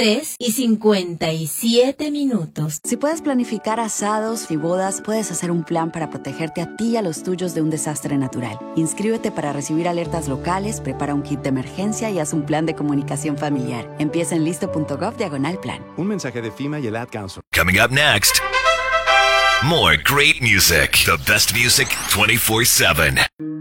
3:57. Si puedes planificar asados y bodas, puedes hacer un plan para protegerte a ti y a los tuyos de un desastre natural. Inscríbete para recibir alertas locales, prepara un kit de emergencia y haz un plan de comunicación familiar. Empieza en listo.gov/plan. Un mensaje de FEMA y el Ad Council. Coming up next, more great music. The best music 24/7.